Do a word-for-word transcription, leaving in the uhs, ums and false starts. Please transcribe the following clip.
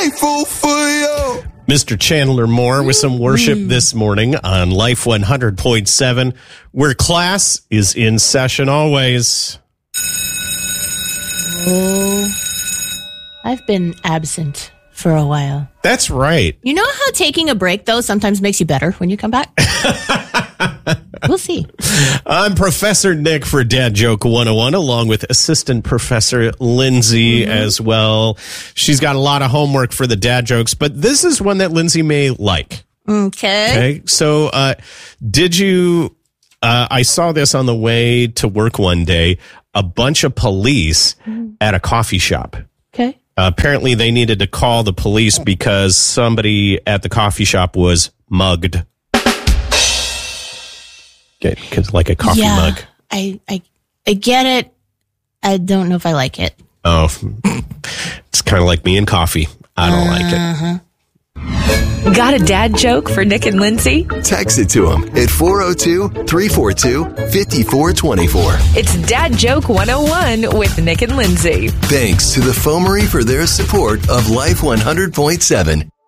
grateful for you. Mister Chandler Moore with some worship mm. this morning on Life one hundred point seven, where class is in session always. Oh, I've been absent for a while. That's right. You know how taking a break, though, sometimes makes you better when you come back? We'll see. I'm Professor Nick for Dad Joke one oh one, along with Assistant Professor Lindsay mm-hmm. as well. She's got a lot of homework for the dad jokes, but this is one that Lindsay may like. Okay. Okay. So, uh, did you, uh, I saw this on the way to work one day, a bunch of police mm-hmm. at a coffee shop. Okay. Uh, apparently they needed to call the police because somebody at the coffee shop was mugged. Get cause like a coffee yeah, mug. I, I I get it. I don't know if I like it. Oh, it's kind of like me and coffee. I don't uh-huh. like it. Got a dad joke for Nick and Lindsay? Text it to them at four oh two, three four two, five four two four. It's Dad Joke one oh one with Nick and Lindsay. Thanks to the Foamery for their support of Life one hundred point seven.